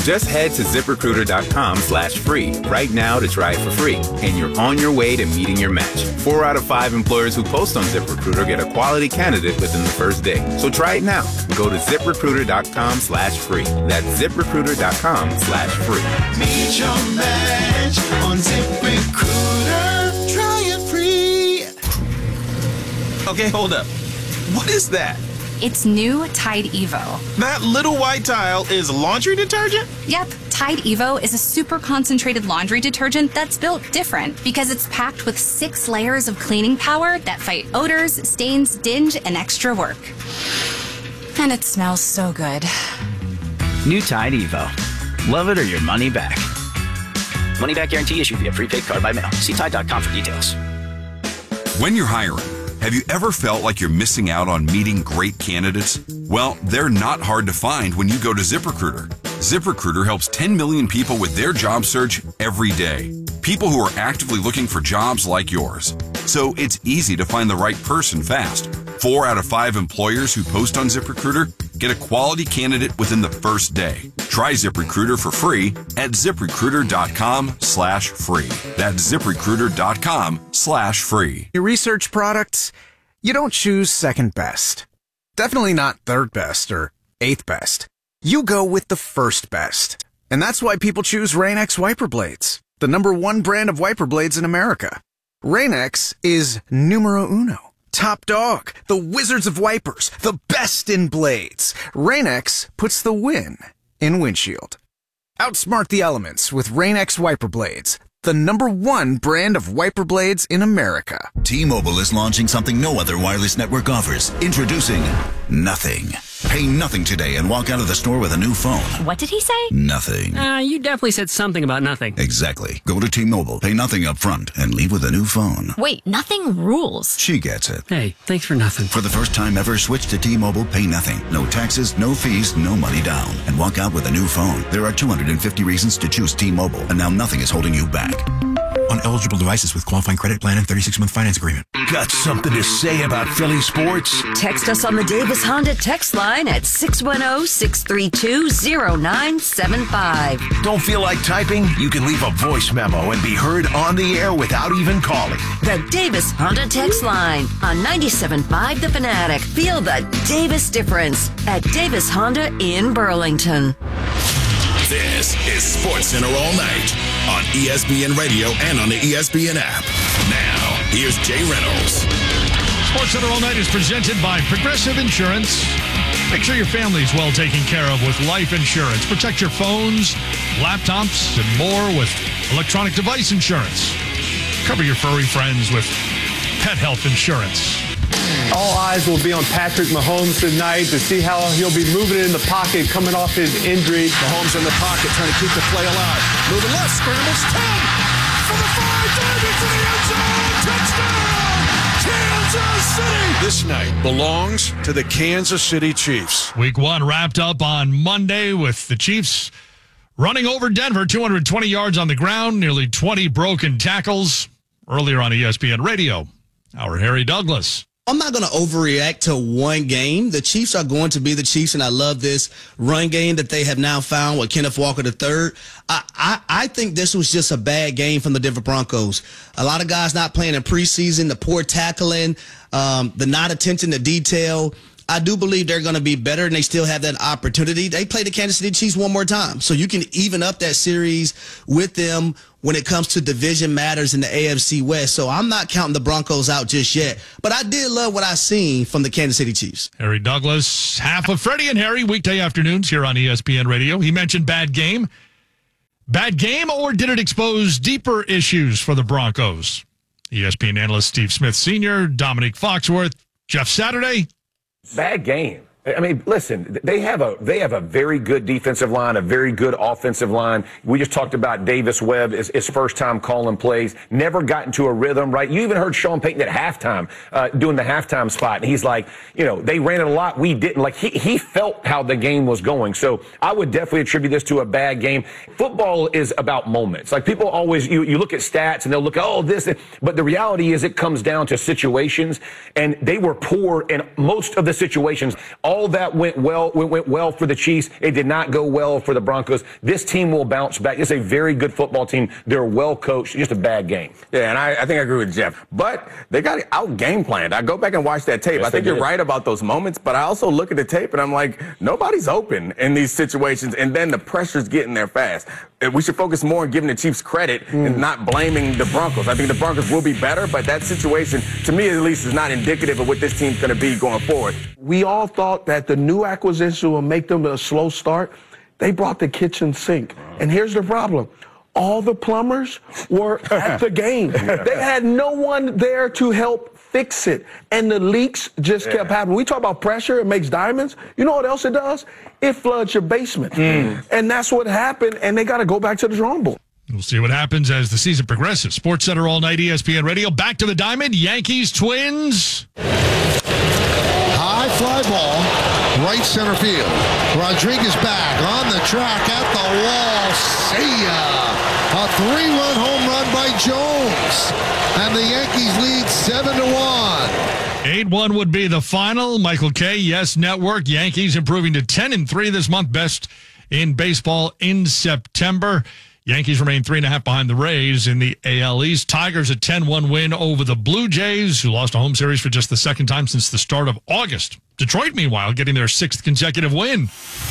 Just head to ZipRecruiter.com/free right now to try it for free, and you're on your way to meeting your match. 4 out of 5 employers who post on ZipRecruiter get a quality candidate within the first day. So try it now. Go to ZipRecruiter.com/free. That's ZipRecruiter.com/free. Meet your match on ZipRecruiter. Try it free. Okay, hold up. What is that? It's new Tide Evo. That little white tile is laundry detergent? Yep, Tide Evo is a super concentrated laundry detergent that's built different because it's packed with 6 layers of cleaning power that fight odors, stains, dinge, and extra work. And it smells so good. New Tide Evo. Love it or your money back. Money back guarantee issued via prepaid card by mail. See Tide.com for details. When you're hiring, have you ever felt like you're missing out on meeting great candidates? Well, they're not hard to find when you go to ZipRecruiter. ZipRecruiter helps 10 million people with their job search every day. People who are actively looking for jobs like yours. So it's easy to find the right person fast. 4 out of 5 employers who post on ZipRecruiter get a quality candidate within the first day. Try ZipRecruiter for free at ZipRecruiter.com/free. That's ZipRecruiter.com/free. You research products, you don't choose second best. Definitely not third best or 8th best. You go with the first best. And that's why people choose Rain-X wiper blades, the #1 brand of wiper blades in America. Rain-X is numero uno. Top dog, the wizards of wipers, the best in blades. Rain-X puts the win in windshield. Outsmart the elements with Rain-X wiper blades, the #1 brand of wiper blades in America. T-Mobile is launching something no other wireless network offers. Introducing Nothing. Pay nothing today and walk out of the store with a new phone. What did he say? Nothing. You definitely said something about nothing. Exactly. Go to T-Mobile, pay nothing up front, and leave with a new phone. Wait, nothing rules. She gets it. Hey, thanks for nothing. For the first time ever, switch to T-Mobile, pay nothing. No taxes, no fees, no money down. And walk out with a new phone. There are 250 reasons to choose T-Mobile, and now nothing is holding you back. On eligible devices with qualifying credit plan and 36-month finance agreement. Got something to say about Philly sports? Text us on the Davis Honda text line at 610-632-0975. Don't feel like typing? You can leave a voice memo and be heard on the air without even calling. The Davis Honda text line on 97.5 The Fanatic. Feel the Davis difference at Davis Honda in Burlington. This is SportsCenter All Night on ESPN Radio and on the ESPN app. Now, here's Jay Reynolds. SportsCenter All Night is presented by Progressive Insurance. Make sure your family is well taken care of with life insurance. Protect your phones, laptops, and more with electronic device insurance. Cover your furry friends with pet health insurance. All eyes will be on Patrick Mahomes tonight to see how he'll be moving in the pocket coming off his injury. Mahomes in the pocket trying to keep the play alive. Moving left, scrambles 10 for the 5, diving for the end zone. Touchdown, Kansas City. This night belongs to the Kansas City Chiefs. Week 1 wrapped up on Monday with the Chiefs running over Denver, 220 yards on the ground, nearly 20 broken tackles. Earlier on ESPN Radio, our Harry Douglas. I'm not going to overreact to one game. The Chiefs are going to be the Chiefs, and I love this run game that they have now found with Kenneth Walker III. I think this was just a bad game from the Denver Broncos. A lot of guys not playing in preseason, the poor tackling, the not attention to detail. I do believe they're going to be better, and they still have that opportunity. They play the Kansas City Chiefs one more time, so you can even up that series with them when it comes to division matters in the AFC West. So I'm not counting the Broncos out just yet, but I did love what I seen from the Kansas City Chiefs. Harry Douglas, half of Freddie and Harry, weekday afternoons here on ESPN Radio. He mentioned bad game. Bad game, or did it expose deeper issues for the Broncos? ESPN analyst Steve Smith Sr., Dominique Foxworth, Jeff Saturday. Bad game. I mean, listen, they have a very good defensive line, a very good offensive line. We just talked about Davis Webb, his first time calling plays, never got into a rhythm, right? You even heard Sean Payton at halftime doing the halftime spot, and he's like, they ran it a lot, we didn't. Like, he felt how the game was going. So I would definitely attribute this to a bad game. Football is about moments. Like, people always, you look at stats and they'll look, but the reality is it comes down to situations, and they were poor in most of the situations. All all that went well for the Chiefs. It did not go well for the Broncos. This team will bounce back. It's a very good football team. They're well coached. Just a bad game. Yeah, and I think I agree with Jeff. But they got out game planned. I go back and watch that tape. Yes, I think you're right about those moments, but I also look at the tape and I'm like, nobody's open in these situations, and then the pressure's getting there fast. We should focus more on giving the Chiefs credit and not blaming the Broncos. I think the Broncos will be better, but that situation, to me at least, is not indicative of what this team's going to be going forward. We all thought that the new acquisition will make them a slow start. They brought the kitchen sink. And here's the problem. All the plumbers were at the game. They had no one there to help fix it. And the leaks just kept happening. We talk about pressure, it makes diamonds. You know what else it does? It floods your basement. And that's what happened, and they got to go back to the drawing board. We'll see what happens as the season progresses. Sports Center all night, ESPN Radio. Back to the diamond. Yankees, Twins. High fly ball, right center field. Rodriguez back on the track at the wall. See ya! A 3-run home run by Jones. And the Yankees lead 7-1. 8-1 would be the final. Michael K., Yes Network. Yankees improving to 10-3 this month. Best in baseball in September. Yankees remain 3.5 behind the Rays in the AL East. Tigers a 10-1 win over the Blue Jays, who lost a home series for just the second time since the start of August. Detroit, meanwhile, getting their 6th consecutive win.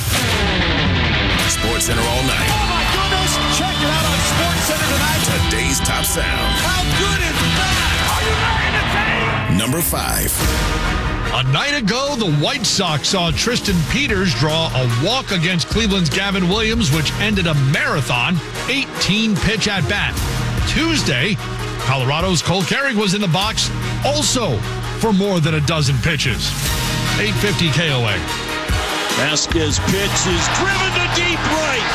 Sports Center all night. Oh my goodness! Check it out on Sports Center tonight. Today's top sound. How good is that? Are you ready to take? Number 5. A night ago, the White Sox saw Tristan Peters draw a walk against Cleveland's Gavin Williams, which ended a marathon 18-pitch at-bat. Tuesday, Colorado's Cole Carrick was in the box also for more than a dozen pitches. 8:50 KOA. Vasquez pitch is driven to deep right.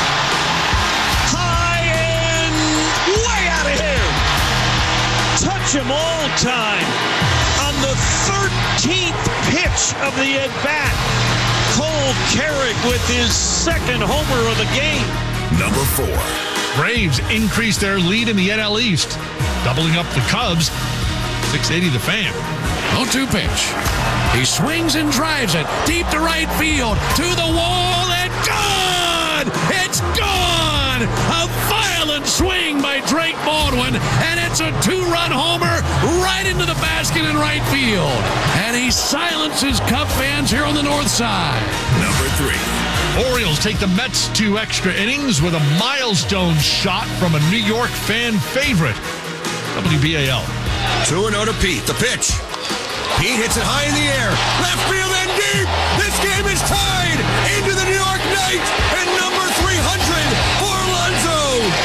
High and way out of here. Touch him all time. On the 13th pitch of the at-bat, Cole Carrick with his 2nd homer of the game. Number 4. Braves increased their lead in the NL East, doubling up the Cubs. 680 the Fan. 0-2 pitch. He swings and drives it deep to right field, to the wall, and gone! It's gone! A violent swing by Drake Baldwin, and it's a 2-run homer right into the basket in right field. And he silences Cub fans here on the north side. Number 3. Orioles take the Mets to extra innings with a milestone shot from a New York fan favorite. WBAL. 2-0 to Pete. The pitch. Pete hits it high in the air. Left field and deep. This game is tied into the New York Knights and number 300 for Alonso.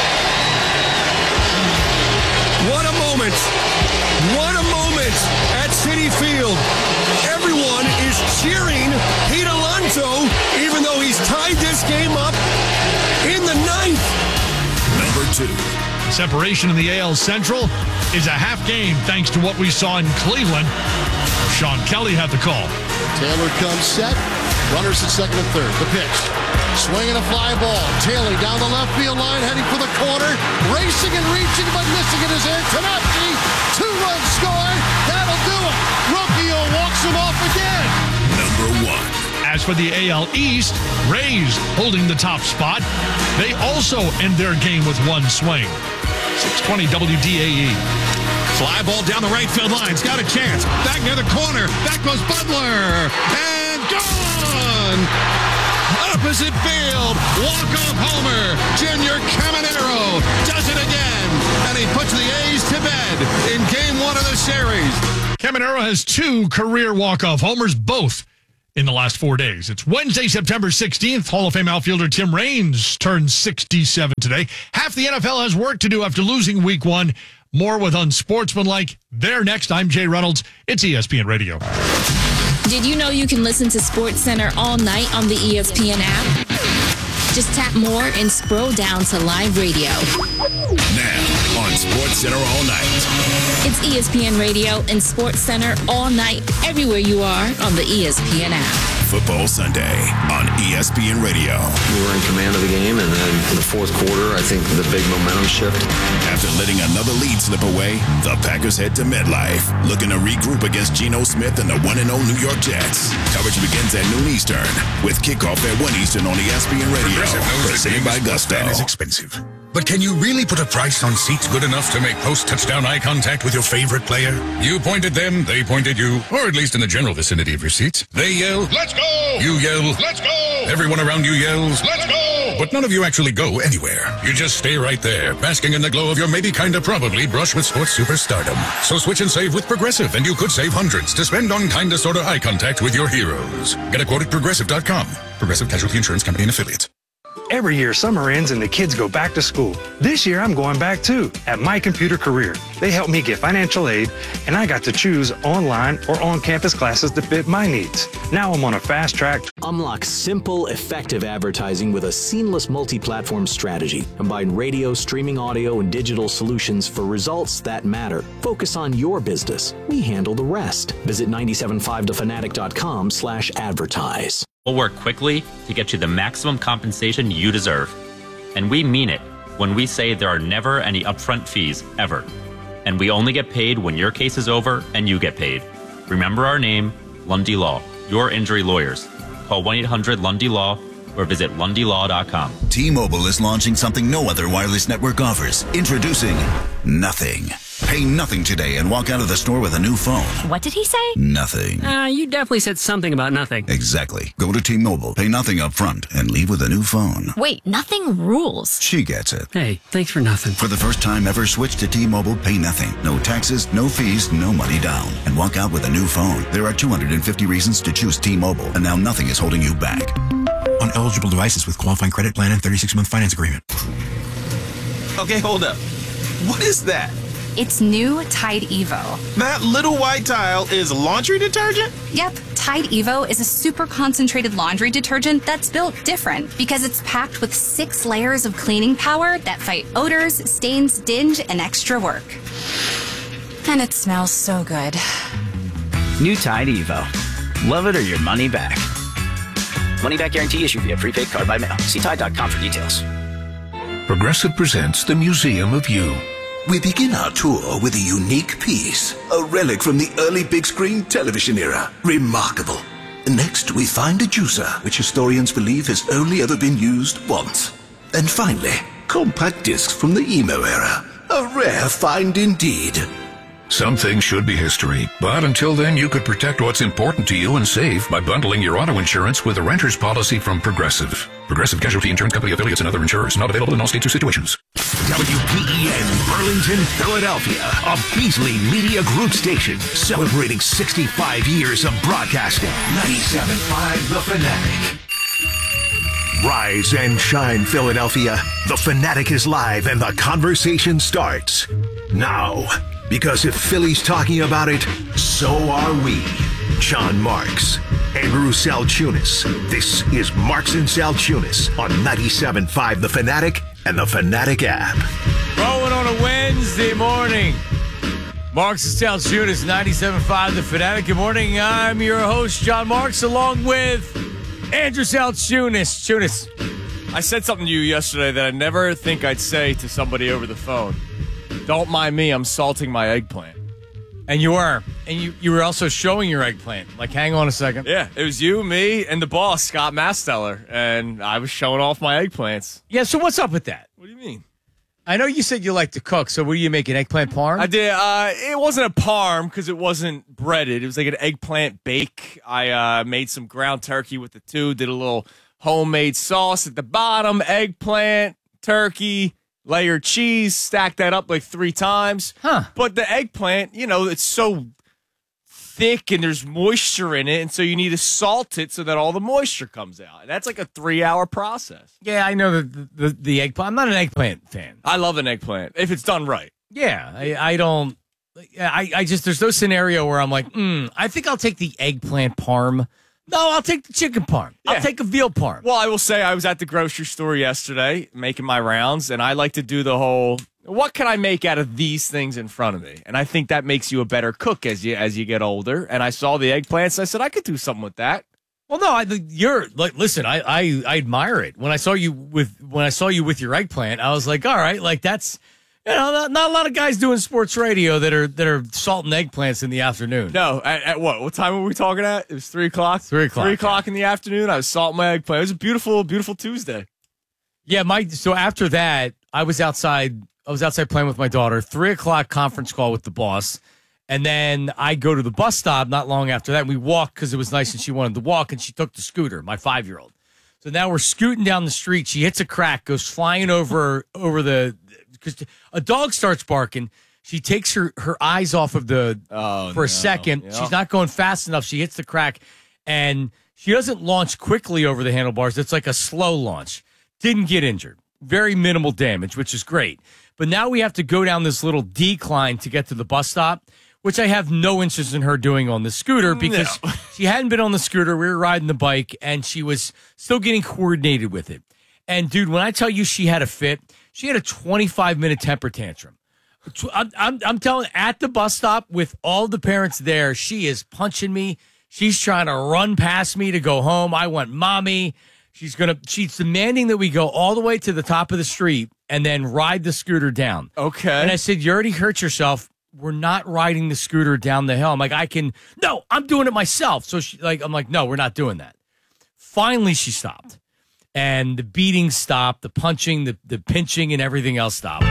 What a moment. What a moment at Citi Field. Everyone is cheering Pete Alonso even though he's tied this game up in the 9th. Number 2. Separation in the AL Central is a half game thanks to what we saw in Cleveland. Sean Kelly had the call. Taylor comes set. Runners at 2nd and 3rd. The pitch. Swinging a fly ball. Taylor down the left field line, heading for the corner. Racing and reaching, but missing it is there. Tanaka, 2-run score. That'll do it. Rocchio walks him off again. Number 1. As for the AL East, Rays holding the top spot. They also end their game with one swing. 620 WDAE. Fly ball down the right field line. It's got a chance. Back near the corner. Back goes Butler. And gone! Opposite field. Walk-off homer. Junior Caminero does it again. And he puts the A's to bed in game 1 of the series. Caminero has 2 career walk-off homers, both in the last 4 days. It's Wednesday, September 16th. Hall of Fame outfielder Tim Raines turns 67 today. Half the NFL has work to do after losing week 1. More with Unsportsmanlike. There next. I'm Jay Reynolds. It's ESPN Radio. Did you know you can listen to Sports Center all night on the ESPN app? Just tap more and scroll down to live radio. Now on Sports Center all night. It's ESPN Radio and Sports Center all night, everywhere you are on the ESPN app. Football Sunday on ESPN Radio. We were in command of the game, and then in the fourth quarter, I think the big momentum shift. After letting another lead slip away, the Packers head to MetLife, looking to regroup against Geno Smith and the 1-0 New York Jets. Coverage begins at noon Eastern, with kickoff at 1 Eastern on ESPN Radio. Presented by Gusto. Is expensive. But can you really put a price on seats good enough to make post-touchdown eye contact with your favorite player? You point at them, they point at you, or at least in the general vicinity of your seats. They yell, "Let's go!" You yell, "Let's go!" Everyone around you yells, "Let's go!" But none of you actually go anywhere. You just stay right there, basking in the glow of your maybe kinda probably brush with sports superstardom. So switch and save with Progressive, and you could save hundreds to spend on kinda sorta eye contact with your heroes. Get a quote at Progressive.com. Progressive Casualty Insurance Company and Affiliates. Every year, summer ends and the kids go back to school. This year, I'm going back too, at My Computer Career. They helped me get financial aid, and I got to choose online or on-campus classes that fit my needs. Now I'm on a fast track. Unlock simple, effective advertising with a seamless multi-platform strategy. Combine radio, streaming audio, and digital solutions for results that matter. Focus on your business. We handle the rest. Visit 975thefanatic.com/advertise. We'll work quickly to get you the maximum compensation you deserve. And we mean it when we say there are never any upfront fees, ever. And we only get paid when your case is over and you get paid. Remember our name, Lundy Law, your injury lawyers. Call 1-800-LUNDY-LAW or visit LundyLaw.com. T-Mobile is launching something no other wireless network offers. Introducing Nothing. Pay nothing today and walk out of the store with a new phone. What did he say? Nothing. You definitely said something about nothing. Exactly. Go to T-Mobile, pay nothing up front, and leave with a new phone. Wait, nothing rules. She gets it. Hey, thanks for nothing. For the first time ever, switch to T-Mobile, pay nothing. No taxes, no fees, no money down. And walk out with a new phone. There are 250 reasons to choose T-Mobile, and now nothing is holding you back. On eligible devices with qualifying credit plan and 36-month finance agreement. Okay, hold up. What is that? It's new Tide Evo. That little white tile is laundry detergent? Yep, Tide Evo is a super concentrated laundry detergent that's built different because it's packed with 6 layers of cleaning power that fight odors, stains, dinge, and extra work. And it smells so good. New Tide Evo. Love it or your money back. Money back guarantee issued via prepaid card by mail. See Tide.com for details. Progressive presents the Museum of You. We begin our tour with a unique piece, a relic from the early big screen television era. Remarkable. Next, we find a juicer, which historians believe has only ever been used once. And finally, compact discs from the emo era. A rare find indeed. Some things should be history, but until then you could protect what's important to you and save by bundling your auto insurance with a renter's policy from Progressive. Progressive Casualty Insurance Company affiliates and other insurers. Not available in all states or situations. WPEN Burlington, Philadelphia, a Beasley Media Group station celebrating 65 years of broadcasting. 97.5 The Fanatic. Rise and shine, Philadelphia. The Fanatic is live and the conversation starts now. Because if Philly's talking about it, so are we. John Marks, Andrew Salchunas. This is Marks and Salchunas on 97.5 The Fanatic and the Fanatic app. Rolling on a Wednesday morning. Marks and Salchunas, 97.5 The Fanatic. Good morning. I'm your host, John Marks, along with Andrew Salchunas. Chunas, I said something to you yesterday that I never think I'd say to somebody over the phone. Don't mind me, I'm salting my eggplant. And you were. And you were also showing your eggplant. Like, hang on a second. Yeah, it was you, me, and the boss, Scott Masteller. And I was showing off my eggplants. Yeah, so what's up with that? What do you mean? I know you said you like to cook, so what do you make, an eggplant parm? I did. It wasn't a parm because it wasn't breaded. It was like an eggplant bake. I made some ground turkey with the two, did a little homemade sauce at the bottom, eggplant, turkey, layer cheese, stack that up like 3 times. Huh. But the eggplant, it's so thick and there's moisture in it, and so you need to salt it so that all the moisture comes out. And that's like a 3-hour process. Yeah, I know the eggplant. I'm not an eggplant fan. I love an eggplant if it's done right. Yeah, I don't. I just, there's no scenario where I'm like, I think I'll take the eggplant parm. No, I'll take the chicken parm. Yeah. I'll take a veal parm. Well, I will say I was at the grocery store yesterday making my rounds, and I like to do the whole, what can I make out of these things in front of me? And I think that makes you a better cook as you get older. And I saw the eggplants. I said, I could do something with that. Well, no, you're like, listen, I admire it. When I saw you with your eggplant, I was like, all right, like that's, not a lot of guys doing sports radio that are salting eggplants in the afternoon. No, at what? What time were we talking at? It was 3 o'clock. 3 o'clock. 3 o'clock in the afternoon. I was salting my eggplant. It was a beautiful, beautiful Tuesday. Yeah, so after that, I was outside playing with my daughter. 3 o'clock conference call with the boss. And then I go to the bus stop not long after that. And we walked because it was nice and she wanted to walk. And she took the scooter, my 5-year-old. So now we're scooting down the street. She hits a crack, goes flying over because a dog starts barking. She takes her eyes off of for a second. Yep. She's not going fast enough. She hits the crack. And she doesn't launch quickly over the handlebars. It's like a slow launch. Didn't get injured. Very minimal damage, which is great. But now we have to go down this little decline to get to the bus stop, which I have no interest in her doing on the scooter because she hadn't been on the scooter. We were riding the bike, and she was still getting coordinated with it. And, dude, when I tell you she had a fit, she had a 25-minute temper tantrum. I'm telling, at the bus stop with all the parents there, she is punching me. She's trying to run past me to go home. I want mommy. She's demanding that we go all the way to the top of the street and then ride the scooter down. Okay. And I said, you already hurt yourself. We're not riding the scooter down the hill. I'm like, no, I'm doing it myself. So I'm like, no, we're not doing that. Finally, she stopped. And the beating stopped, the punching, the pinching, and everything else stopped.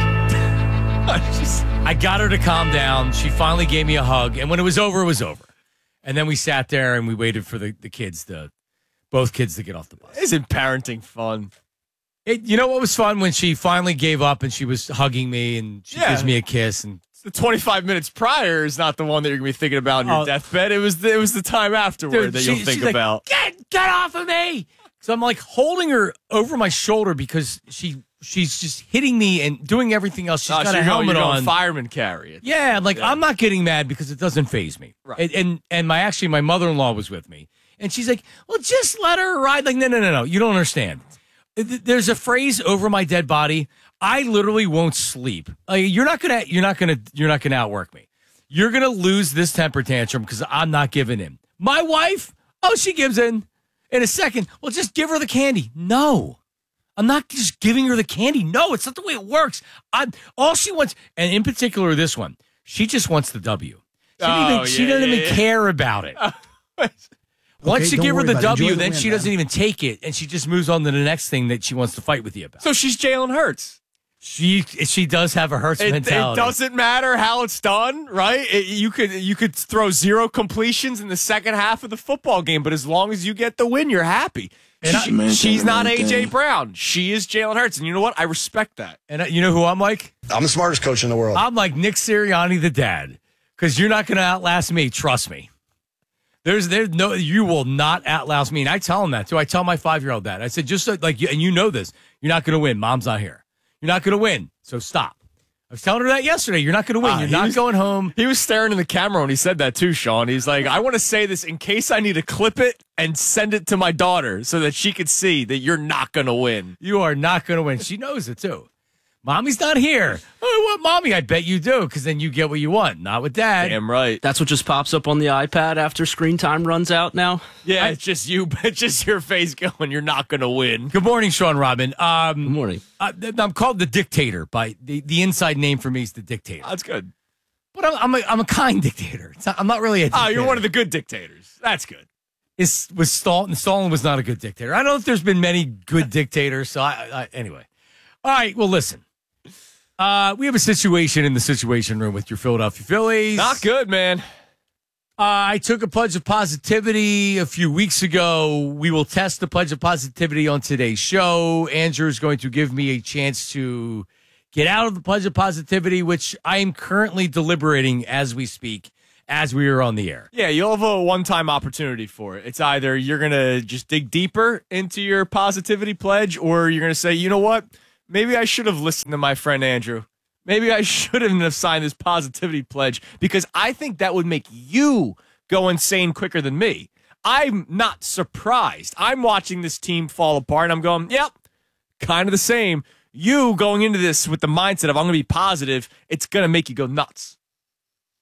I got her to calm down. She finally gave me a hug. And when it was over, it was over. And then we sat there and we waited for the kids both kids to get off the bus. Isn't parenting fun? You know what was fun? When she finally gave up and she was hugging me and she gives me a kiss. And the 25 minutes prior is not the one that you're going to be thinking about on your deathbed. It was the time afterward that you'll think about. Like, get off of me! So I'm like holding her over my shoulder because she's just hitting me and doing everything else. She's got a helmet on. Fireman carry it. Yeah, I'm not getting mad because it doesn't faze me. Right. And my mother-in-law was with me. And she's like, well, just let her ride. Like, no. You don't understand. There's a phrase over my dead body. I literally won't sleep. You're not gonna outwork me. You're gonna lose this temper tantrum because I'm not giving in. My wife, she gives in a second. Well, just give her the candy. No, I'm not just giving her the candy. No, it's not the way it works. All she wants, and in particular this one, she just wants the W. She doesn't even care about it. Once you give her the W, then she doesn't even take it, and she just moves on to the next thing that she wants to fight with you about. So she's Jalen Hurts. She does have a Hurts mentality. It doesn't matter how it's done, right? You could throw 0 completions in the second half of the football game, but as long as you get the win, you're happy. She's not A.J. Brown. She is Jalen Hurts, and you know what? I respect that. And you know who I'm like? I'm the smartest coach in the world. I'm like Nick Sirianni, the dad, because you're not going to outlast me. Trust me. You will not outlast me. And I tell him that too. I tell my 5-year-old that. I said, just like you, and you know this, you're not going to win. Mom's not here. You're not going to win. So stop. I was telling her that yesterday. You're not going to win. You're not going home. He was staring in the camera when he said that too, Sean. He's like, I want to say this in case I need to clip it and send it to my daughter so that she could see that you're not going to win. You are not going to win. She knows it too. Mommy's not here. Oh, what mommy? I bet you do, because then you get what you want. Not with dad. Damn right. That's what just pops up on the iPad after screen time runs out now? Yeah, it's just you. It's just your face going, you're not going to win. Good morning, Sean Robin. Good morning. I'm called the Dictator. By the inside name for me is the Dictator. That's good. But I'm a kind dictator. I'm not really a dictator. Oh, you're one of the good dictators. That's good. Was Stalin? Stalin was not a good dictator. I don't know if there's been many good dictators. So anyway. All right. Well, listen. We have a situation in the Situation Room with your Philadelphia Phillies. Not good, man. I took a pledge of positivity a few weeks ago. We will test the pledge of positivity on today's show. Andrew is going to give me a chance to get out of the pledge of positivity, which I am currently deliberating as we speak, as we are on the air. Yeah, you'll have a one-time opportunity for it. It's either you're going to just dig deeper into your positivity pledge, or you're going to say, you know what? Maybe I should have listened to my friend Andrew. Maybe I shouldn't have signed this positivity pledge, because I think that would make you go insane quicker than me. I'm not surprised. I'm watching this team fall apart, and I'm going, yep, kind of the same. You going into this with the mindset of I'm going to be positive, it's going to make you go nuts.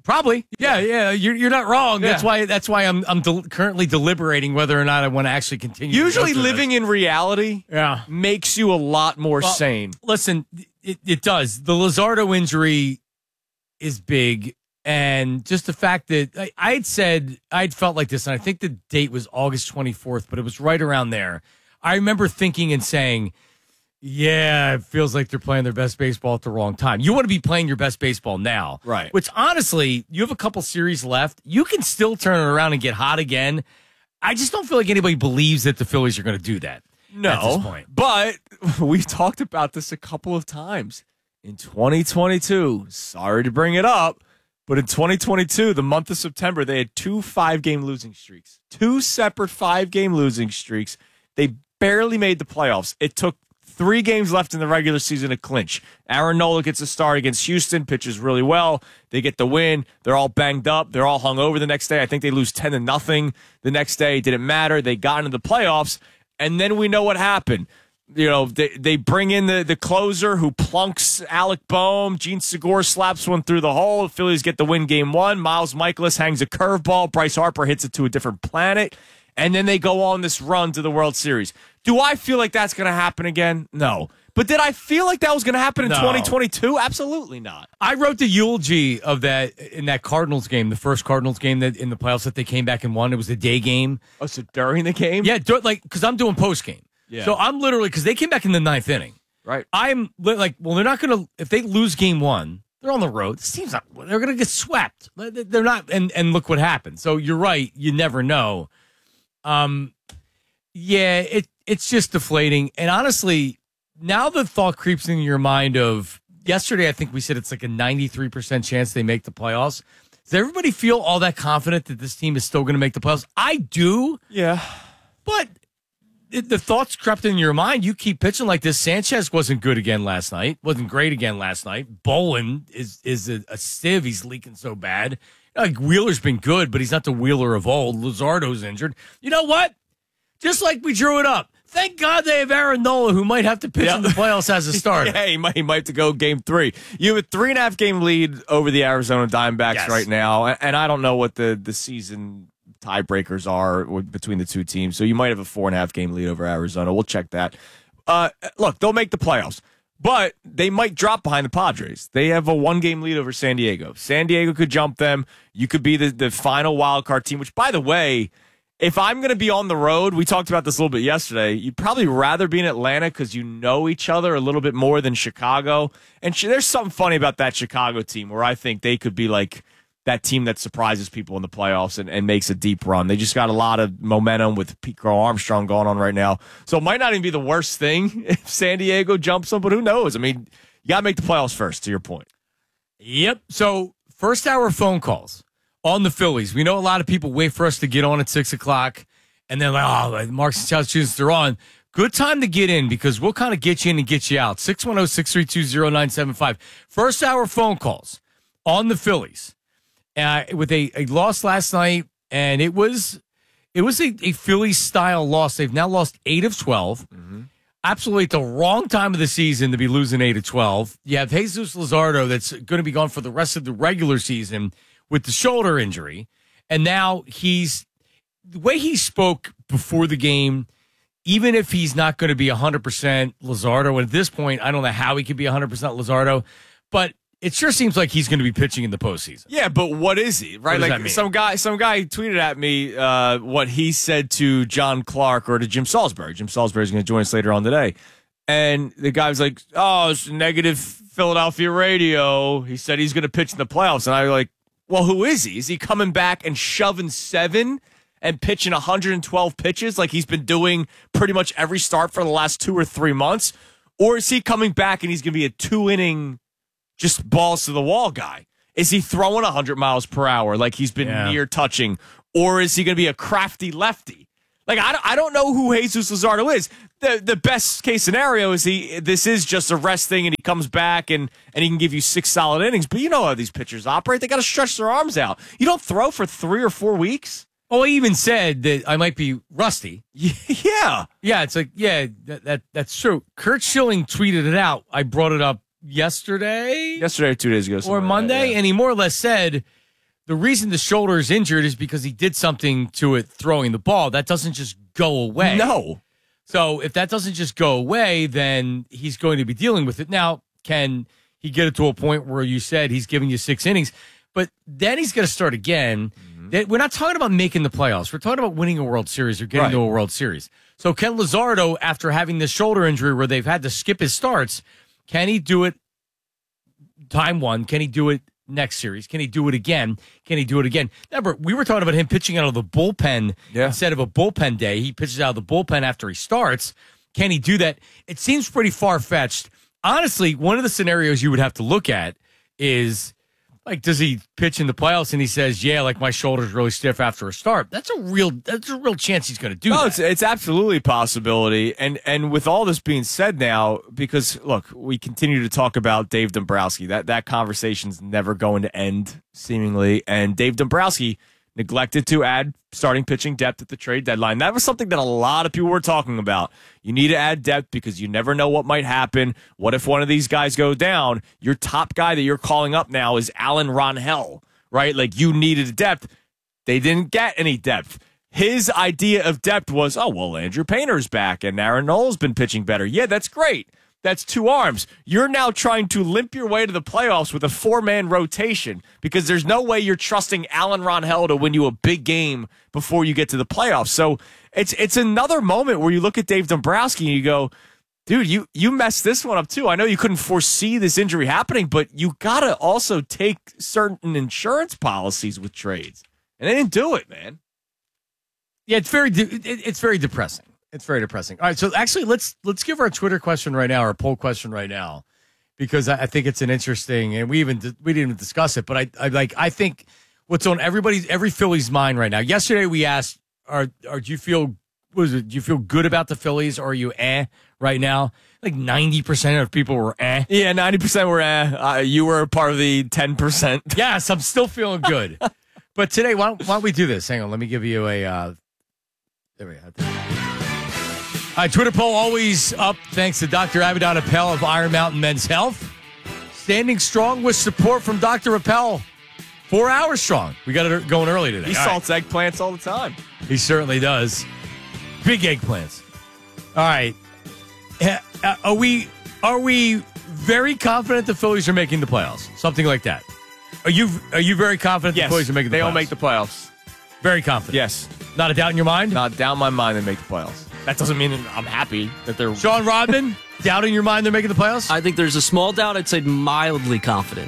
Probably. Yeah. You're not wrong. Yeah. That's why I'm currently deliberating whether or not I want to actually continue. Usually living in reality makes you a lot more sane. Listen, it does. The Luzardo injury is big. And just the fact that I'd felt like this, and I think the date was August 24th, but it was right around there. I remember thinking and saying, yeah, it feels like they're playing their best baseball at the wrong time. You want to be playing your best baseball now. Right. Which, honestly, you have a couple series left. You can still turn it around and get hot again. I just don't feel like anybody believes that the Phillies are going to do that at this point. But we've talked about this a couple of times. In 2022, sorry to bring it up, but in 2022, the month of September, they had 2 5-game losing streaks. 2 separate 5-game losing streaks. They barely made the playoffs. It took 3 games left in the regular season to clinch. Aaron Nola gets a start against Houston, pitches really well. They get the win. They're all banged up. They're all hungover the next day. I think they lose 10-0 the next day. It didn't matter. They got into the playoffs, and then we know what happened. You know, they bring in the closer who plunks Alec Boehm. Gene Segura slaps one through the hole. The Phillies get the win game 1. Miles Michaelis hangs a curveball. Bryce Harper hits it to a different planet. And then they go on this run to the World Series. Do I feel like that's going to happen again? No. But did I feel like that was going to happen in 2022? Absolutely not. I wrote the eulogy of that in that Cardinals game, the first Cardinals game that in the playoffs that they came back and won. It was a day game. Oh, so during the game? Yeah, because I'm doing post game. Yeah. So I'm literally, because they came back in the 9th inning. Right. I'm like, well, they're not going to, if they lose game 1, they're on the road. It seems like they're going to get swept. They're not, and look what happened. So you're right. You never know. Yeah, it's just deflating. And honestly, now the thought creeps into your mind of yesterday, I think we said it's like a 93% chance they make the playoffs. Does everybody feel all that confident that this team is still going to make the playoffs? I do. Yeah. But the thoughts crept in your mind. You keep pitching like this. Sanchez wasn't good again last night. Wasn't great again last night. Bowen is a sieve. He's leaking so bad. Like Wheeler's been good, but he's not the Wheeler of old. Luzardo's injured. You know what? Just like we drew it up. Thank God they have Aaron Nola, who might have to pitch in the playoffs as a starter. Yeah, he might have to go game 3. You have a 3.5 game lead over the Arizona Diamondbacks right now, and I don't know what the season tiebreakers are between the two teams. So you might have a 4.5 game lead over Arizona. We'll check that. Look, they'll make the playoffs, but they might drop behind the Padres. They have a 1-game lead over San Diego. San Diego could jump them. You could be the final wild card team, which, by the way, if I'm going to be on the road, we talked about this a little bit yesterday, you'd probably rather be in Atlanta because you know each other a little bit more than Chicago. And there's something funny about that Chicago team where I think they could be like that team that surprises people in the playoffs and makes a deep run. They just got a lot of momentum with Pete Crow Armstrong going on right now. So it might not even be the worst thing if San Diego jumps them, but who knows? I mean, you got to make the playoffs first, to your point. Yep. So first hour phone calls on the Phillies. We know a lot of people wait for us to get on at 6 o'clock, and they're like, oh, Marks and Massachusetts, they're on. Good time to get in because we'll kind of get you in and get you out. 610-632-0975. First hour phone calls on the Phillies. With a loss last night, and it was a Phillies-style loss. They've now lost 8 of 12. Mm-hmm. Absolutely at the wrong time of the season to be losing 8 of 12. You have Jesus Luzardo that's going to be gone for the rest of the regular season with the shoulder injury. And now the way he spoke before the game, even if he's not going to be 100% Luzardo, and at this point, I don't know how he could be 100% Luzardo, but it sure seems like he's going to be pitching in the postseason. Yeah, but what is he? Right? What does like that mean? some guy tweeted at me what he said to John Clark or to Jim Salisbury. Jim Salisbury is going to join us later on today. And the guy was like, oh, it's negative Philadelphia radio. He said he's going to pitch in the playoffs. And I was like, well, who is he? Is he coming back and shoving 7 and pitching 112 pitches like he's been doing pretty much every start for the last 2 or 3 months? Or is he coming back and he's going to be a 2-inning just balls to the wall guy? Is he throwing 100 miles per hour like he's been near touching? Or is he going to be a crafty lefty? Like, I don't know who Jesus Luzardo is. The best case scenario is this is just a rest thing and he comes back and he can give you 6 solid innings. But you know how these pitchers operate. They got to stretch their arms out. You don't throw for 3 or 4 weeks. Oh, he even said that I might be rusty. Yeah. Yeah, it's like, yeah, that's true. Kurt Schilling tweeted it out. I brought it up yesterday or 2 days ago. Or Monday, like that, yeah. and he more or less said, the reason the shoulder is injured is because he did something to it throwing the ball. That doesn't just go away. No. So if that doesn't just go away, then he's going to be dealing with it. Now, can he get it to a point where you said he's giving you 6 innings, but then he's going to start again? We're not talking about making the playoffs. We're talking about winning a World Series or getting to a World Series. So Ken Luzardo, after having this shoulder injury where they've had to skip his starts, can he do it time one? Can he do it next series? Can he do it again? Can he do it again? Remember, we were talking about him pitching out of the bullpen instead of a bullpen day. He pitches out of the bullpen after he starts. Can he do that? It seems pretty far-fetched. Honestly, one of the scenarios you would have to look at is, like, does he pitch in the playoffs and he says, yeah, like my shoulder's really stiff after a start? That's a real chance he's going to do that. It's absolutely a possibility. And with all this being said now, because, look, we continue to talk about Dave Dombrowski. That conversation's never going to end, seemingly. And Dave Dombrowski neglected to add starting pitching depth at the trade deadline. That was something that a lot of people were talking about. You need to add depth because you never know what might happen. What if one of these guys go down? Your top guy that you're calling up now is Alan Ronhell, right? Like, you needed depth. They didn't get any depth. His idea of depth was, oh, well, Andrew Painter's back and Aaron Nole's been pitching better. Yeah, that's great. That's 2 arms. You're now trying to limp your way to the playoffs with a 4-man rotation because there's no way you're trusting Alan Ronhell to win you a big game before you get to the playoffs. So it's another moment where you look at Dave Dombrowski and you go, dude, you messed this one up too. I know you couldn't foresee this injury happening, but you got to also take certain insurance policies with trades. And they didn't do it, man. Yeah, it's very depressing. It's very depressing. All right, so actually, let's give our Twitter question right now, our poll question right now, because I think it's an interesting, and we didn't even discuss it, but I think what's on every Phillies mind right now. Yesterday we asked, do you feel good about the Phillies, or are you right now? Like 90% of people were Yeah, 90% were you were part of the 10%. Yes, I'm still feeling good. But today, why don't we do this? Hang on, let me give you a. There we go. All right, Twitter poll always up thanks to Dr. Abaddon Appel of Iron Mountain Men's Health. Standing strong with support from Dr. Appel. 4 hours strong. We got it going early today. He salts eggplants all the time. He certainly does. Big eggplants. All right. Are we very confident the Phillies are making the playoffs? Something like that. Are you very confident the Phillies are making the playoffs? They will make the playoffs. Very confident. Yes. Not a doubt in your mind? Not a doubt in my mind they make the playoffs. That doesn't mean I'm happy that they're... Sean Rodman, doubt in your mind they're making the playoffs? I think there's a small doubt. I'd say mildly confident.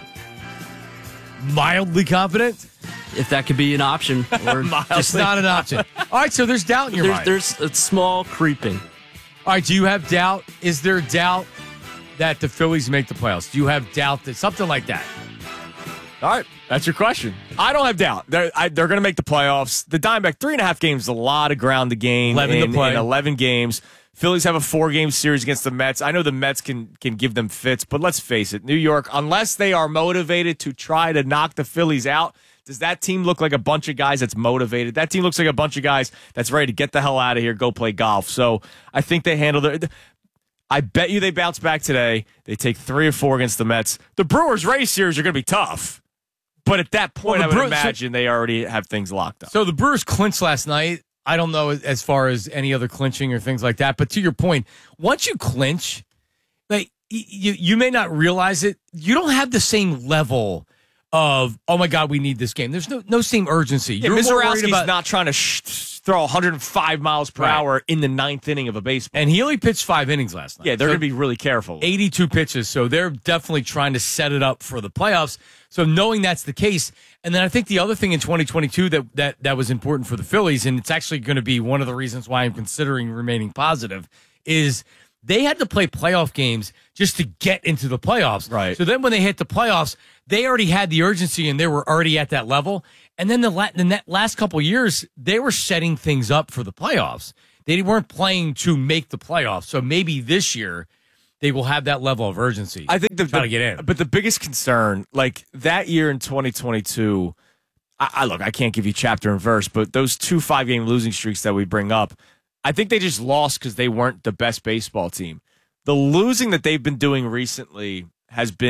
Mildly confident? If that could be an option. Or just not an option. All right, so there's doubt in your mind. There's a small creeping. All right, do you have doubt? Is there doubt that the Phillies make the playoffs? Do you have doubt that something like that? All right, that's your question. I don't have doubt. They're going to make the playoffs. The Diamondback, 3.5 games is a lot of ground to gain 11 to play. In 11 games. Phillies have a 4-game series against the Mets. I know the Mets can give them fits, but let's face it, New York, unless they are motivated to try to knock the Phillies out, does that team look like a bunch of guys that's motivated? That team looks like a bunch of guys that's ready to get the hell out of here, go play golf. So I think they handle their... I bet you they bounce back today. They take 3 or 4 against the Mets. The Brewers-Rays series are going to be tough. But at that point, I would imagine they already have things locked up. So the Brewers clinched last night. I don't know as far as any other clinching or things like that. But to your point, once you clinch, like you may not realize it. You don't have the same level of, oh, my God, we need this game. There's no same urgency. Yeah, Mizorowski's not trying to throw 105 miles per hour in the 9th inning of a baseball. And he only pitched 5 innings last night. Yeah, they're going to be really careful. 82 pitches, so they're definitely trying to set it up for the playoffs. So knowing that's the case, and then I think the other thing in 2022 that was important for the Phillies, and it's actually going to be one of the reasons why I'm considering remaining positive, is they had to play playoff games just to get into the playoffs. Right. So then when they hit the playoffs, they already had the urgency and they were already at that level. And then the last couple of years, they were setting things up for the playoffs. They weren't playing to make the playoffs. So maybe this year they will have that level of urgency. I think try to get in. But the biggest concern, like that year in 2022, I can't give you chapter and verse, but those 2 5-game losing streaks that we bring up, I think they just lost because they weren't the best baseball team. The losing that they've been doing recently has been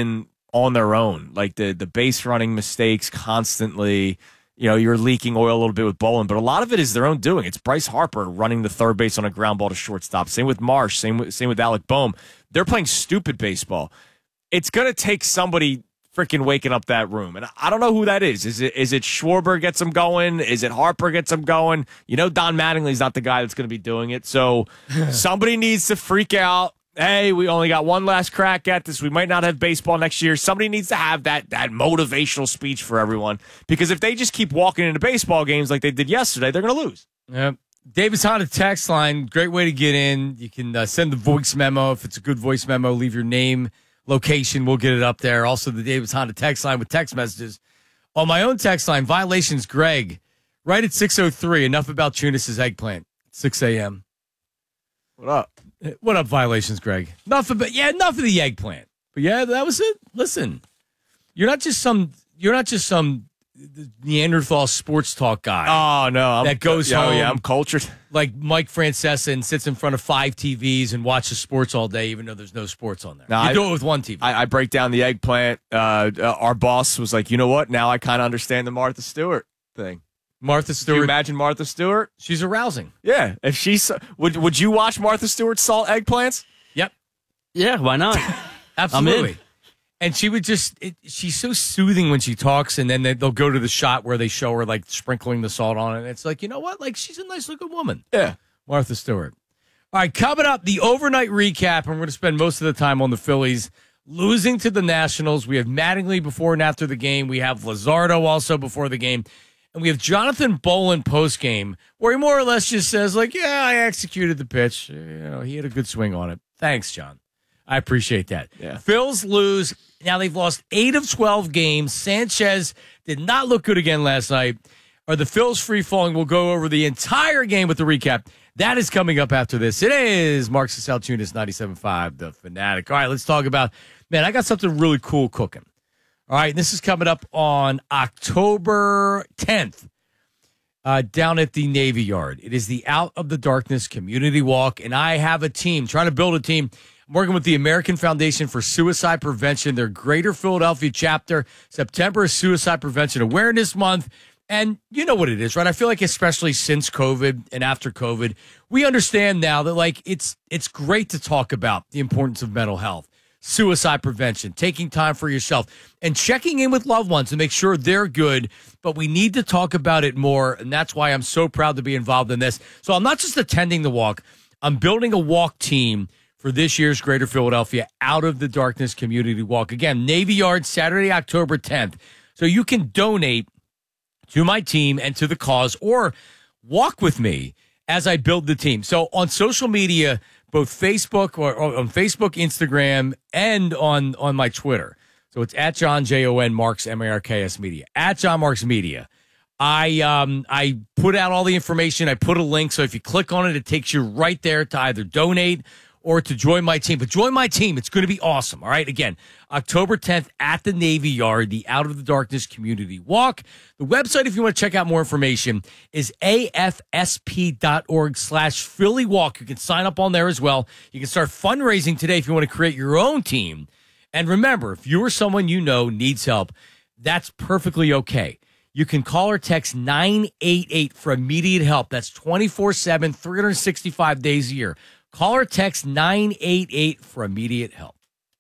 on their own. Like the base running mistakes constantly. You're leaking oil a little bit with Bolin, but a lot of it is their own doing. It's Bryce Harper running the third base on a ground ball to shortstop. Same with Marsh. Same with Alec Boehm. They're playing stupid baseball. It's going to take somebody freaking waking up that room. And I don't know who that is. Is it Schwarber gets them going? Is it Harper gets them going? Don Mattingly's not the guy that's going to be doing it. So somebody needs to freak out. Hey, we only got one last crack at this. We might not have baseball next year. Somebody needs to have that motivational speech for everyone. Because if they just keep walking into baseball games like they did yesterday, they're going to lose. Yep. Davis Honda text line, great way to get in. You can send the voice memo. If it's a good voice memo, leave your name, location. We'll get it up there. Also, the Davis Honda text line with text messages. On my own text line, Violations Greg, right at 6:03. Enough about Tunis' eggplant. 6 a.m. What up? What up, Violations Greg? Enough of the eggplant. But yeah, that was it. Listen, you're not just some Neanderthal sports talk guy. Oh no, that goes home. Yeah, I'm cultured. Like Mike Francesa and sits in front of 5 TVs and watches sports all day, even though there's no sports on there. You do it with one TV. I break down the eggplant. Our boss was like, you know what? Now I kind of understand the Martha Stewart thing. Martha Stewart. Can you imagine Martha Stewart? She's arousing. Yeah. If she's would you watch Martha Stewart salt eggplants? Yep. Yeah, why not? Absolutely. And she would she's so soothing when she talks, and then they'll go to the shot where they show her like sprinkling the salt on it. And it's like, you know what? Like, she's a nice looking woman. Yeah. Martha Stewart. All right, coming up, the overnight recap, and we're going to spend most of the time on the Phillies losing to the Nationals. We have Mattingly before and after the game. We have Luzardo also before the game. And we have Jonathan Bolin post-game, where he more or less just says, like, yeah, I executed the pitch. He had a good swing on it. Thanks, John. I appreciate that. Yeah. Phils lose. Now they've lost 8 of 12 games. Sanchez did not look good again last night. Are the Phils free-falling? We'll go over the entire game with the recap. That is coming up after this. It is Marks and Saltunis, 97.5, The Fanatic. All right, let's talk about, man, I got something really cool cooking. All right, this is coming up on October 10th down at the Navy Yard. It is the Out of the Darkness Community Walk, and I have a team, trying to build a team. I'm working with the American Foundation for Suicide Prevention, their Greater Philadelphia chapter. September is Suicide Prevention Awareness Month. And you know what it is, right? I feel like especially since COVID and after COVID, we understand now that, like, it's great to talk about the importance of mental health, suicide prevention, taking time for yourself, and checking in with loved ones to make sure they're good. But we need to talk about it more, and that's why I'm so proud to be involved in this. So I'm not just attending the walk. I'm building a walk team for this year's Greater Philadelphia Out of the Darkness Community Walk. Again, Navy Yard, Saturday, October 10th. So you can donate to my team and to the cause, or walk with me as I build the team. So on social media, both Facebook or on Facebook, Instagram, and on my Twitter. So it's at John Jon Marks MARKS Media, at John Marks Media. I put out all the information. I put a link, so if you click on it, it takes you right there to either donate or to join my team. But join my team. It's going to be awesome. All right. Again, October 10th at the Navy Yard, the Out of the Darkness Community Walk. The website, if you want to check out more information, is afsp.org/Philly Walk. You can sign up on there as well. You can start fundraising today if you want to create your own team. And remember, if you or someone you know needs help, that's perfectly okay. You can call or text 988 for immediate help. That's 24/7, 365 days a year. Call or text 988 for immediate help.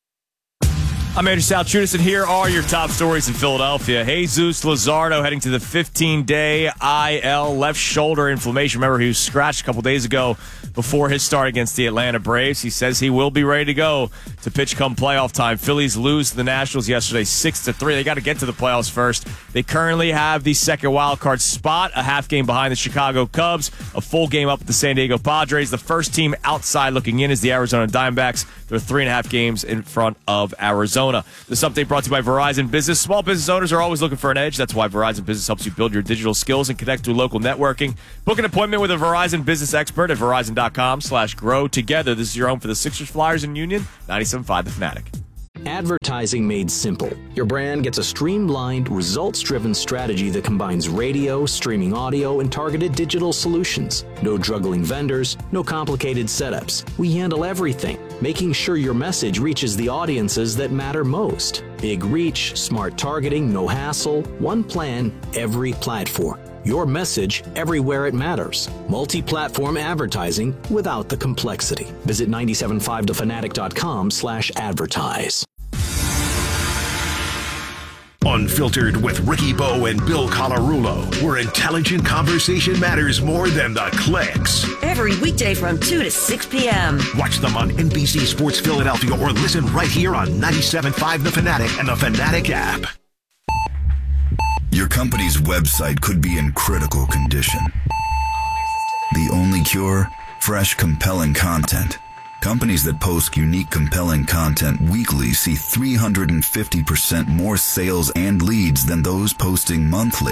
I'm Andrew Saltunis, and here are your top stories in Philadelphia. Jesus Luzardo heading to the 15-day IL, left shoulder inflammation. Remember, he was scratched a couple days ago before his start against the Atlanta Braves. He says he will be ready to go to pitch come playoff time. Phillies lose to the Nationals yesterday 6-3. They got to get to the playoffs first. They currently have the second wild card spot, a half game behind the Chicago Cubs, a full game up with the San Diego Padres. The first team outside looking in is the Arizona Diamondbacks. They're 3.5 games in front of Arizona. This update brought to you by Verizon Business. Small business owners are always looking for an edge. That's why Verizon Business helps you build your digital skills and connect through local networking. Book an appointment with a Verizon Business expert at Verizon.com/grow together. This is your home for the Sixers, Flyers, and Union. 97.5 The Fanatic. Advertising made simple. Your brand gets a streamlined, results-driven strategy that combines radio, streaming audio, and targeted digital solutions. No juggling vendors, no complicated setups. We handle everything, making sure your message reaches the audiences that matter most. Big reach, smart targeting, no hassle, one plan, every platform. Your message everywhere it matters. Multi-platform advertising without the complexity. Visit 975thefanatic.com/advertise. Unfiltered with Ricky Bo and Bill Colarulo, where intelligent conversation matters more than the clicks. Every weekday from 2 to 6 p.m. Watch them on NBC Sports Philadelphia or listen right here on 97.5 The Fanatic and the Fanatic app. Your company's website could be in critical condition. The only cure? Fresh, compelling content. Companies that post unique, compelling content weekly see 350% more sales and leads than those posting monthly.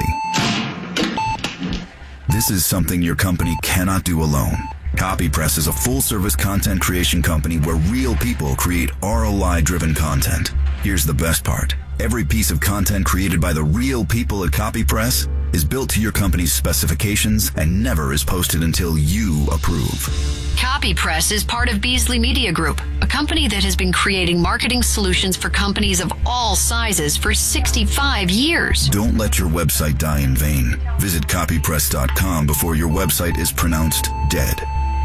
This is something your company cannot do alone. CopyPress is a full-service content creation company where real people create ROI-driven content. Here's the best part. Every piece of content created by the real people at CopyPress is built to your company's specifications and never is posted until you approve. CopyPress is part of Beasley Media Group, a company that has been creating marketing solutions for companies of all sizes for 65 years. Don't let your website die in vain. Visit copypress.com before your website is pronounced dead.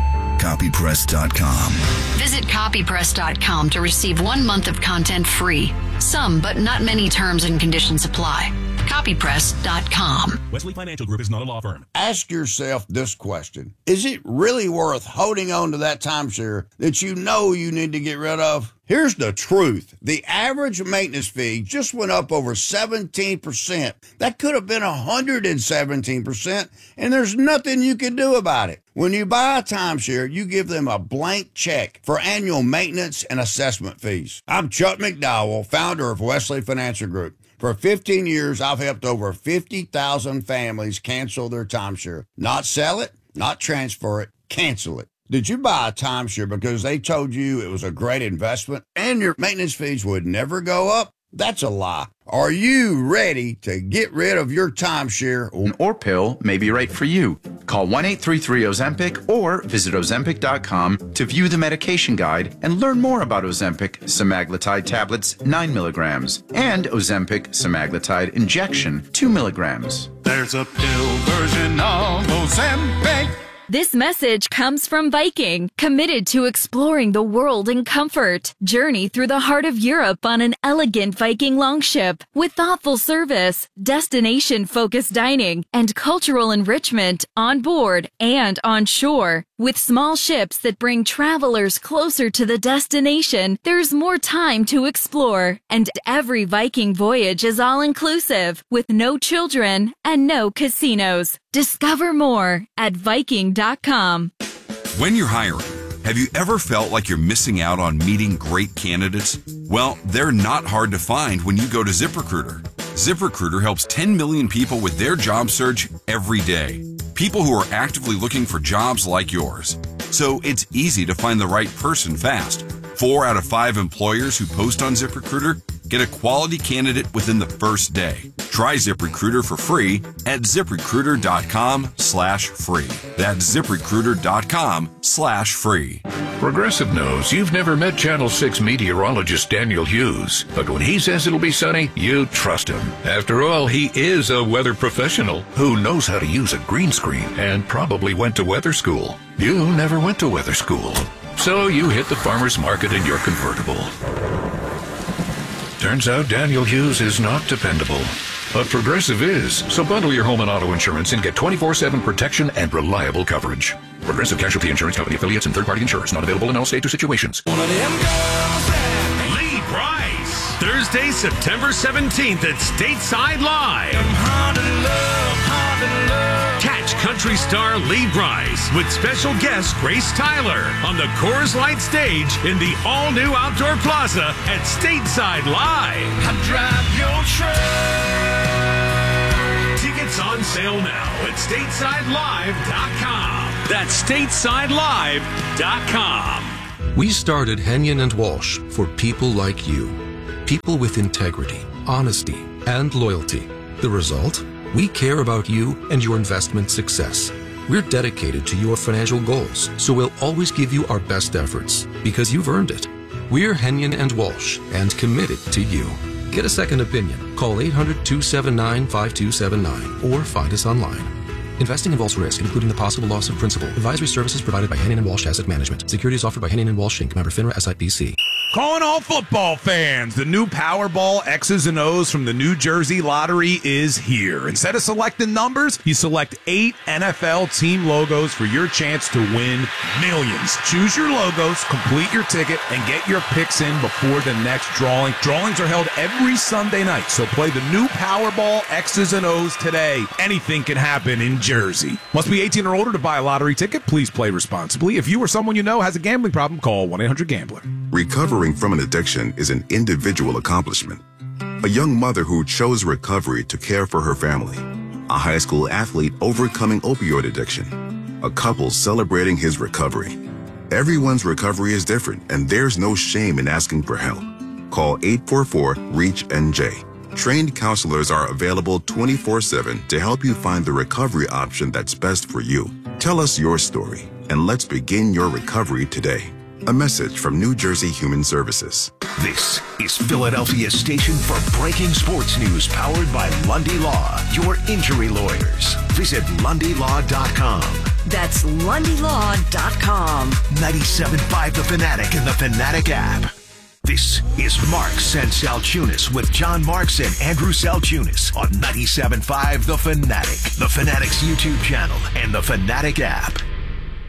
Copypress.com. Visit copypress.com to receive 1 month of content free. Some, but not many terms and conditions apply. Copypress.com. Wesley Financial Group is not a law firm. Ask yourself this question. Is it really worth holding on to that timeshare that you know you need to get rid of? Here's the truth. The average maintenance fee just went up over 17%. That could have been 117%, and there's nothing you can do about it. When you buy a timeshare, you give them a blank check for annual maintenance and assessment fees. I'm Chuck McDowell, founder of Wesley Financial Group. For 15 years, I've helped over 50,000 families cancel their timeshare. Not sell it, not transfer it, cancel it. Did you buy a timeshare because they told you it was a great investment and your maintenance fees would never go up? That's a lie. Are you ready to get rid of your timeshare? An or pill may be right for you. Call 1-833-OZEMPIC or visit Ozempic.com to view the medication guide and learn more about Ozempic semaglutide tablets 9 milligrams and Ozempic semaglutide injection 2 milligrams. There's a pill version of Ozempic. This message comes from Viking, committed to exploring the world in comfort. Journey through the heart of Europe on an elegant Viking longship with thoughtful service, destination-focused dining, and cultural enrichment on board and on shore. With small ships that bring travelers closer to the destination, there's more time to explore. And every Viking voyage is all-inclusive, with no children and no casinos. Discover more at Viking.com. When you're hiring, have you ever felt like you're missing out on meeting great candidates? Well, they're not hard to find when you go to ZipRecruiter. ZipRecruiter helps 10 million people with their job search every day. People who are actively looking for jobs like yours. So it's easy to find the right person fast. 4 out of 5 employers who post on ZipRecruiter get a quality candidate within the first day. Try ZipRecruiter for free at ZipRecruiter.com/free. That's ZipRecruiter.com/free. Progressive knows you've never met Channel 6 meteorologist Daniel Hughes, but when he says it'll be sunny, you trust him. After all, he is a weather professional who knows how to use a green screen and probably went to weather school. You never went to weather school, so you hit the farmer's market in your convertible. Turns out Daniel Hughes is not dependable. But Progressive is, so bundle your home and auto insurance and get 24/7 protection and reliable coverage. Progressive Casualty Insurance Company affiliates and third-party insurers not available in all states or situations. Lee Brice, Thursday, September 17th at Stateside Live. Catch country star Lee Brice with special guest Grace Tyler on the Coors Light stage in the all-new Outdoor Plaza at Stateside Live. I drive your truck. Tickets on sale now at StatesideLive.com. That's StatesideLive.com. We started Henyon & Walsh for people like you. People with integrity, honesty, and loyalty. The result? We care about you and your investment success. We're dedicated to your financial goals, so we'll always give you our best efforts because you've earned it. We're Henyon and Walsh and committed to you. Get a second opinion. Call 800-279-5279 or find us online. Investing involves risk, including the possible loss of principal. Advisory services provided by Henyon and Walsh Asset Management. Securities offered by Henyon and Walsh Inc. Member FINRA SIPC. Calling all football fans, the new Powerball X's and O's from the New Jersey Lottery is here. Instead of selecting numbers, you select 8 NFL team logos for your chance to win millions. Choose your logos, complete your ticket, and get your picks in before the next drawing. Drawings are held every Sunday night, so play the new Powerball X's and O's today. Anything can happen in Jersey. Must be 18 or older to buy a lottery ticket. Please play responsibly. If you or someone you know has a gambling problem, call 1-800-GAMBLER. Recovering from an addiction is an individual accomplishment. A young mother who chose recovery to care for her family. A high school athlete overcoming opioid addiction. A couple celebrating his recovery. Everyone's recovery is different, and there's no shame in asking for help. Call 844-REACH-NJ. Trained counselors are available 24/7 to help you find the recovery option that's best for you. Tell us your story, and let's begin your recovery today. A message from New Jersey Human Services. This is Philadelphia's station for breaking sports news, powered by Lundy Law, your injury lawyers. Visit LundyLaw.com. That's LundyLaw.com. 97.5 The Fanatic and the Fanatic app. This is Marks and Salchunas with John Marks and Andrew Salchunas on 97.5 The Fanatic, The Fanatic's YouTube channel, and the Fanatic app.